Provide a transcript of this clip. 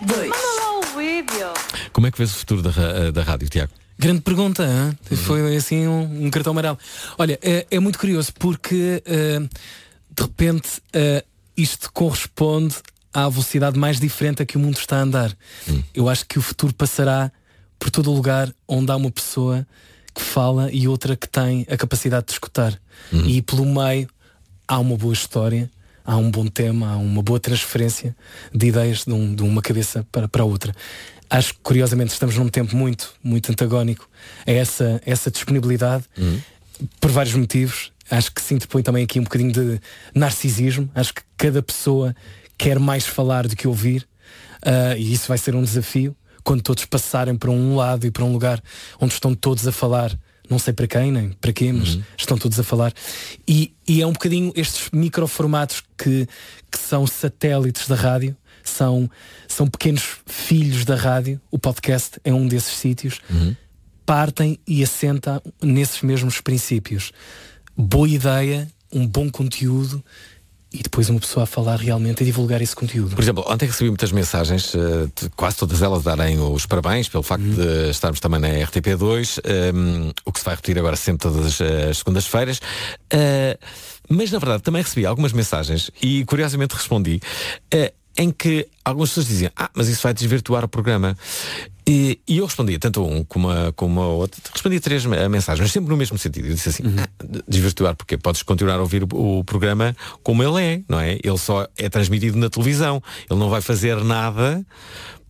2. Manda lá o vídeo. Como é que vês o futuro da rádio, Tiago? Grande pergunta, hein? Foi assim um cartão amarelo. Olha, é muito curioso porque de repente isto corresponde à velocidade mais diferente a que o mundo está a andar. Eu acho que o futuro passará por todo o lugar onde há uma pessoa que fala e outra que tem a capacidade de escutar. E pelo meio há uma boa história, há um bom tema, há uma boa transferência de ideias de uma cabeça para a outra. Acho que curiosamente estamos num tempo muito, muito antagónico a essa disponibilidade, por vários motivos. Acho que se interpõe também aqui um bocadinho de narcisismo. Acho que cada pessoa quer mais falar do que ouvir, e isso vai ser um desafio quando todos passarem para um lado e para um lugar onde estão todos a falar, não sei para quem nem para quê, mas estão todos a falar, e é um bocadinho estes microformatos que são satélites da rádio, são pequenos filhos da rádio. O podcast é um desses sítios, partem e assentam nesses mesmos princípios. Boa ideia, um bom conteúdo e depois uma pessoa a falar realmente e divulgar esse conteúdo. Por exemplo, ontem recebi muitas mensagens, quase todas elas darem os parabéns pelo facto de estarmos também na RTP2, o que se vai repetir agora sempre todas as segundas-feiras. Mas na verdade também recebi algumas mensagens e curiosamente respondi, em que algumas pessoas diziam: mas isso vai desvirtuar o programa. E eu respondia, tanto um como a outra, respondia 3 mensagens, mas sempre no mesmo sentido. Eu disse assim: desvirtuar porque podes continuar a ouvir o programa como ele é, não é? Ele só é transmitido na televisão, ele não vai fazer nada